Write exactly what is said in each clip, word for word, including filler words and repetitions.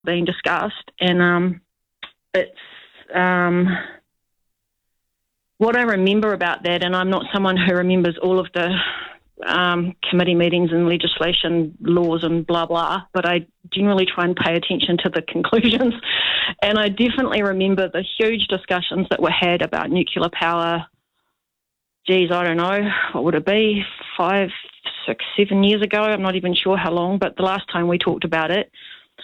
being discussed, and um, it's um, what I remember about that, and I'm not someone who remembers all of the um, committee meetings and legislation laws and blah, blah, but I generally try and pay attention to the conclusions, and I definitely remember the huge discussions that were had about nuclear power. Geez, I don't know, what would it be, five, six, seven years ago? I'm not even sure how long, but the last time we talked about it.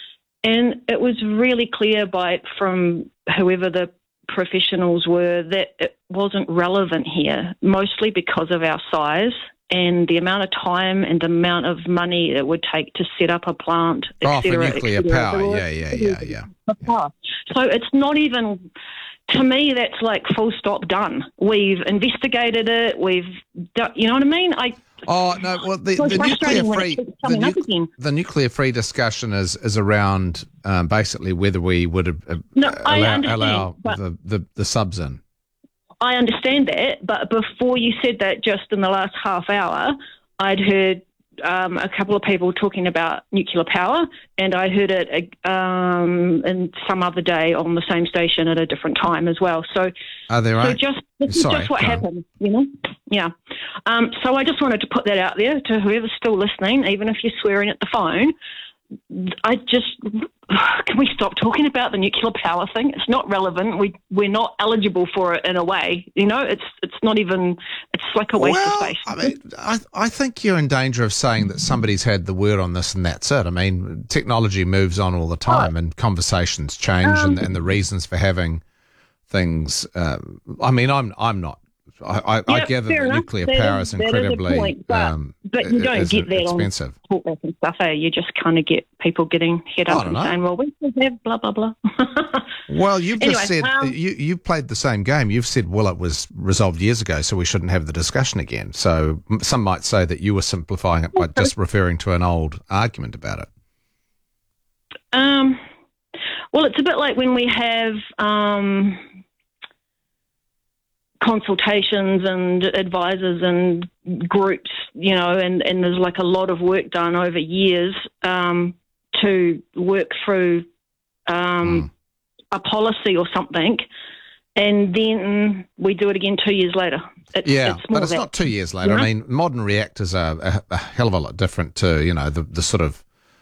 And it was really clear by from whoever the professionals were that it wasn't relevant here, mostly because of our size and the amount of time and the amount of money it would take to set up a plant, et Oh, cetera, for nuclear et cetera. power, yeah, yeah, yeah, yeah. yeah. So it's not even... To me, that's like full stop done. We've investigated it. We've, done, you know what I mean? I. Oh no! Well, the, the nuclear free the, nu- the nuclear free discussion is is around um, basically whether we would uh, no, allow, allow the, the the subs in. I understand that, but before you said that, just in the last half hour, I'd heard um, a couple of people talking about nuclear power, and I heard it um, in some other day on the same station at a different time as well. So, are they right? So just this Sorry, is just what John. happened, you know. Yeah. Um, so I just wanted to put that out there to whoever's still listening, even if you're swearing at the phone. I just can we stop talking about the nuclear power thing? It's not relevant. We we're not eligible for it in a way. You know, it's it's not even. It's like a waste well, of space. I mean, I I think you're in danger of saying that somebody's had the word on this and that's it. I mean, technology moves on all the time, oh. and conversations change, um, and, and the reasons for having things. Uh, I mean, I'm I'm not. I, I, yeah, I gather that enough. nuclear that power is, is incredibly is point, but, um, but you don't get that expensive. on talkback and stuff. Eh? You just kind of get people getting head up and know. saying, "Well, we should have blah blah blah." Well, you've anyway, just said um, you you played the same game. You've said, "Well, it was resolved years ago, so we shouldn't have the discussion again." So some might say that you were simplifying it by just referring to an old argument about it. Um. Well, it's a bit like when we have. Um, consultations and advisors and groups, you know, and, and there's like a lot of work done over years um, to work through um, mm. a policy or something, and then we do it again two years later. It's, yeah, it's but it's that, not two years later. You know? I mean, modern reactors are a, a hell of a lot different to, you know, the, the sort of...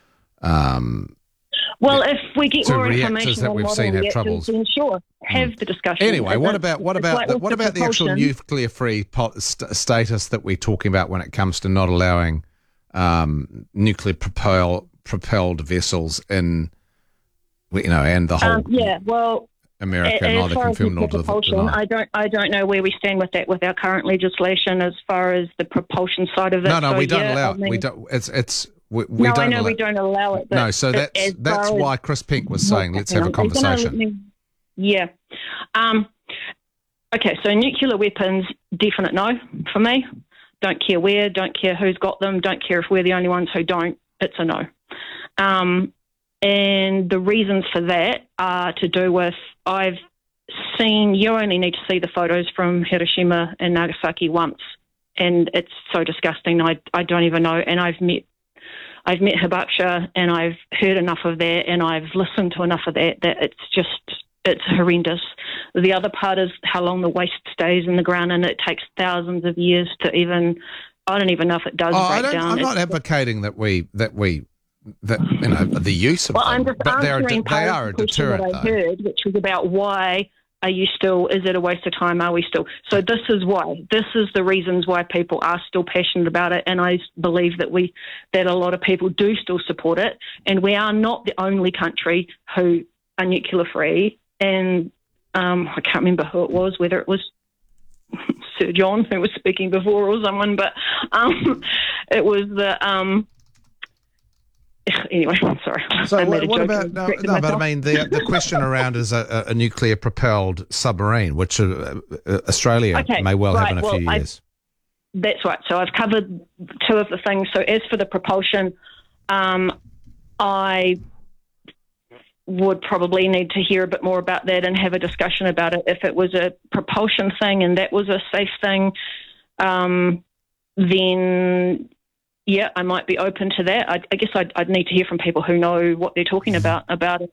Um, Well, if we get more reactors information that on we've seen have troubles, then sure, have mm. the discussion. Anyway, what about what about like the, what the about the actual nuclear-free st- status that we're talking about when it comes to not allowing um, nuclear propel, propelled vessels in, you know, and the whole um, yeah, well, America as neither far confirm as nor propulsion, deny. I don't, I don't know where we stand with that with our current legislation as far as the propulsion side of it. No, no, so, we don't yeah, allow I it. mean, We don't. It's it's. We, we no, don't I know allow, we don't allow it. But no, so that's that's why Chris Pink was saying let's have a conversation. Me, yeah. Um, okay, so nuclear weapons, definite no for me. Don't care where, don't care who's got them, don't care if we're the only ones who don't. It's a no. Um, and the reasons for that are to do with I've seen. You only need to see the photos from Hiroshima and Nagasaki once, and it's so disgusting. I I don't even know. And I've met. I've met Hibakusha and I've heard enough of that and I've listened to enough of that that it's just, it's horrendous. The other part is how long the waste stays in the ground, and it takes thousands of years to even, I don't even know if it does oh, break I don't, down. I'm not it's, advocating that we, that we, that, you know, the use of well, them, I'm just but they're, answering they are a the question deterrent, that I though. heard, which was about why are you still, is it a waste of time? Are we still? So this is why. This is the reasons why people are still passionate about it, and I believe that we, that a lot of people do still support it, and we are not the only country who are nuclear free, and um, I can't remember who it was, whether it was Sir John who was speaking before or someone, but um, it was the... Um, Anyway, I'm sorry. So I what, what about no, no but I mean the the question around is a, a nuclear propelled submarine, which uh, uh, Australia okay, may well right, have in a well, few years. I, that's right. So I've covered two of the things. So as for the propulsion, um, I would probably need to hear a bit more about that and have a discussion about it. If it was a propulsion thing and that was a safe thing, um, then yeah, I might be open to that. I, I guess I'd, I'd need to hear from people who know what they're talking about about it.